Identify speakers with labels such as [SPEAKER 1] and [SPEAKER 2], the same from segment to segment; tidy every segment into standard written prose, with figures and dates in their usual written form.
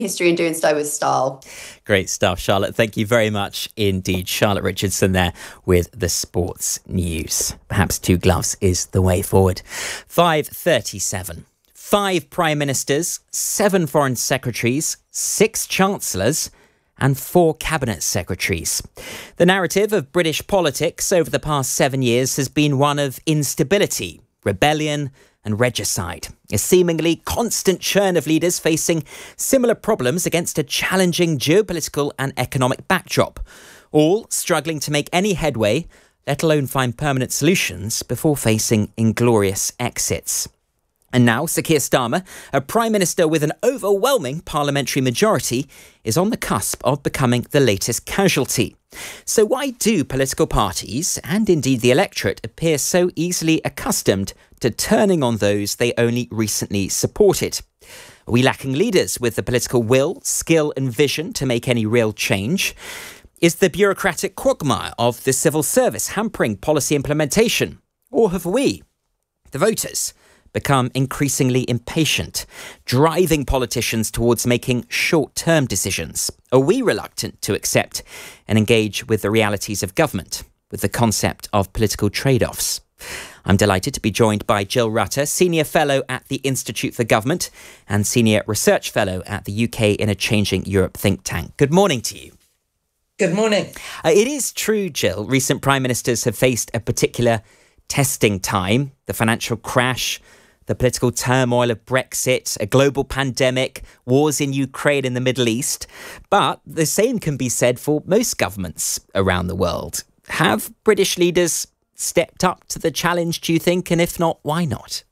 [SPEAKER 1] history and doing so with style.
[SPEAKER 2] Great stuff, Charlotte. Thank you very much indeed. Charlotte Richardson there with the sports news. Perhaps two gloves is the way forward. 5:37. 5 prime ministers, 7 foreign secretaries, 6 chancellors and 4 cabinet secretaries. The narrative of British politics over the past 7 years has been one of instability, rebellion and regicide, a seemingly constant churn of leaders facing similar problems against a challenging geopolitical and economic backdrop, all struggling to make any headway, let alone find permanent solutions before facing inglorious exits. And now, Sir Keir Starmer, a Prime Minister with an overwhelming parliamentary majority, is on the cusp of becoming the latest casualty. So why do political parties, and indeed the electorate, appear so easily accustomed to turning on those they only recently supported? Are we lacking leaders with the political will, skill and vision to make any real change? Is the bureaucratic quagmire of the civil service hampering policy implementation? Or have we, the voters, become increasingly impatient, driving politicians towards making short-term decisions? Are we reluctant to accept and engage with the realities of government, with the concept of political trade-offs? I'm delighted to be joined by Jill Rutter, Senior Fellow at the Institute for Government and Senior Research Fellow at the UK in a Changing Europe think tank. Good morning to you.
[SPEAKER 3] Good morning.
[SPEAKER 2] It is true, Jill, recent prime ministers have faced a particular testing time, the financial crash, the political turmoil of Brexit, a global pandemic, wars in Ukraine and the Middle East. But the same can be said for most governments around the world. Have British leaders stepped up to the challenge, do you think? And if not, why not?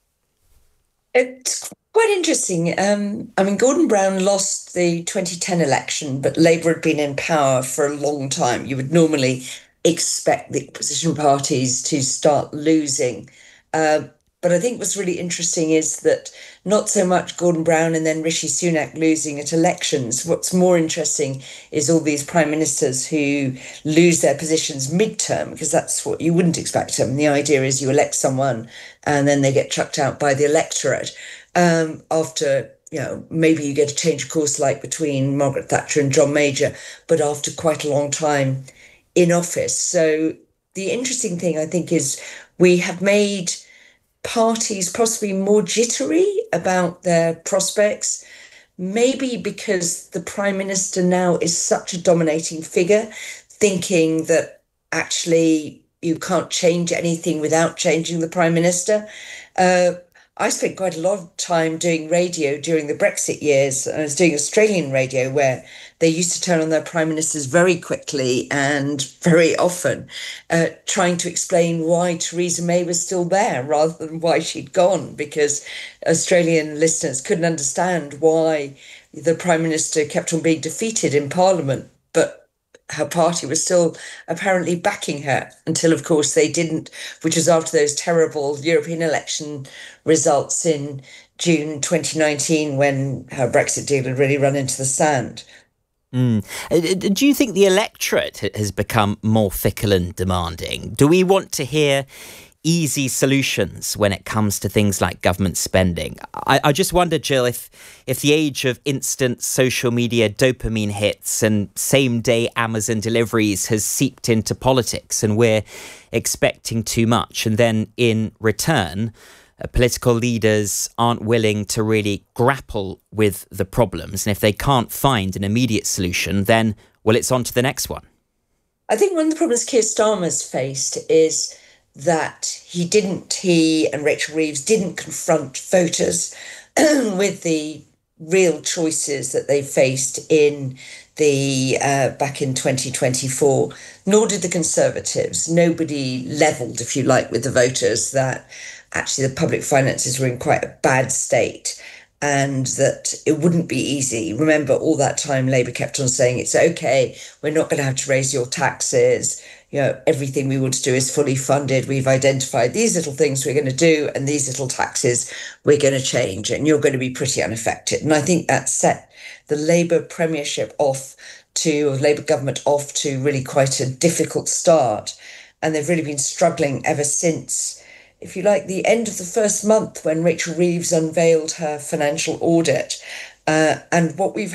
[SPEAKER 3] It's quite interesting. Gordon Brown lost the 2010 election, but Labour had been in power for a long time. You would normally expect the opposition parties to start losing. But I think what's really interesting is that not so much Gordon Brown and then Rishi Sunak losing at elections. What's more interesting is all these prime ministers who lose their positions mid-term, because that's what you wouldn't expect them. The idea is you elect someone and then they get chucked out by the electorate after, maybe you get a change of course like between Margaret Thatcher and John Major, but after quite a long time in office. So the interesting thing, I think, is we have made parties possibly more jittery about their prospects, maybe because the Prime Minister now is such a dominating figure, thinking that actually you can't change anything without changing the Prime Minister. I spent quite a lot of time doing radio during the Brexit years. I was doing Australian radio where they used to turn on their prime ministers very quickly and very often, trying to explain why Theresa May was still there rather than why she'd gone, because Australian listeners couldn't understand why the prime minister kept on being defeated in Parliament, but her party was still apparently backing her until, of course, they didn't, which was after those terrible European election results in June 2019 when her Brexit deal had really run into the sand.
[SPEAKER 2] Do you think the electorate has become more fickle and demanding? Do we want to hear easy solutions when it comes to things like government spending? I just wonder, Jill, if the age of instant social media dopamine hits and same-day Amazon deliveries has seeped into politics and we're expecting too much, and then in return, political leaders aren't willing to really grapple with the problems. And if they can't find an immediate solution, then, well, it's on to the next one.
[SPEAKER 3] I think one of the problems Keir Starmer's faced is that he and Rachel Reeves didn't confront voters with the real choices that they faced in the back in 2024, nor did the Conservatives. Nobody levelled, if you like, with the voters that actually the public finances were in quite a bad state and that it wouldn't be easy. Remember, all that time Labour kept on saying, it's okay, we're not going to have to raise your taxes. Everything we want to do is fully funded. We've identified these little things we're going to do and these little taxes we're going to change, and you're going to be pretty unaffected. And I think that set the Labour Labour government off to really quite a difficult start. And they've really been struggling ever since, if you like, the end of the first month when Rachel Reeves unveiled her financial audit. And what we've